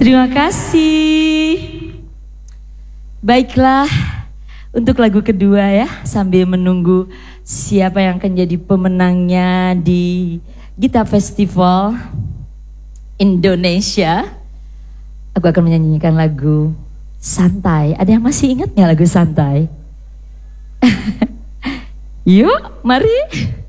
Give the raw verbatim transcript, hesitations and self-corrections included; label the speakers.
Speaker 1: Terima kasih. Baiklah, untuk lagu kedua ya, sambil menunggu siapa yang akan jadi pemenangnya di Gita Festival Indonesia. Aku akan menyanyikan lagu Santai. Ada yang masih ingat gak lagu Santai? Yuk, mari.